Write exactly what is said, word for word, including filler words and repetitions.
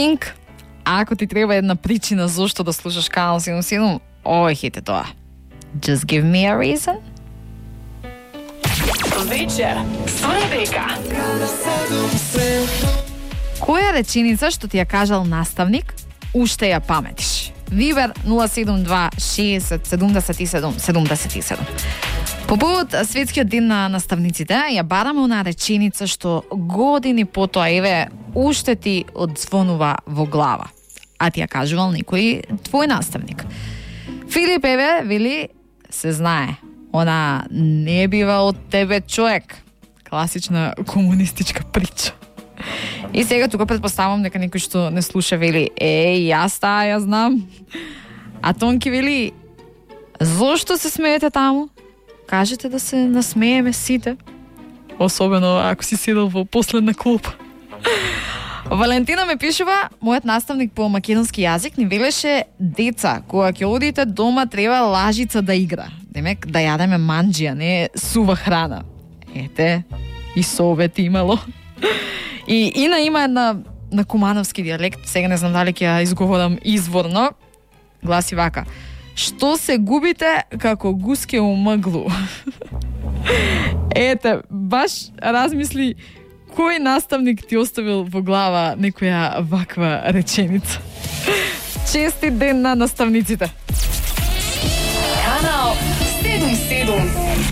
Pink, ако ти треба една причина зошто да слушаш Канал седум седум, овој хит е тоа. Just give me a reason. Вечер со Ребека. Која реченица што ти ја кажал наставник, уште ја паметиш? Вибер нула седум два шеесет седумдесет и седум седумдесет и седум. По повод светскиот ден на наставниците, ја бараме она реченица што години потоа еве уште ти одзвонува во глава. А ти ја кажувал некој твој наставник. Филип еве вели, се знае, она не бива од тебе човек. Класична комунистичка прича. И сега тука предпоставам дека некој што не слуша вели, еј, јас таа ја знам. А Тонки вели, зошто се смеете таму? Кажете да се насмееме сите. Особено ако си седел во последна клупа. Валентина ме пишува, мојот наставник по македонски јазик ни велеше, деца, кога ќе одите дома треба лажица да игра. Демек, да јадеме манџија, не сува храна. Ете, и совет имало. И Ина има една на кумановски дијалект, сега не знам дали ќе ја изговорам изворно, гласи вака: што се губите како гуске у мглу? Ете, баш размисли кој наставник ти оставил во глава некоја ваква реченица. Честит ден на наставниците. Канал седум седум.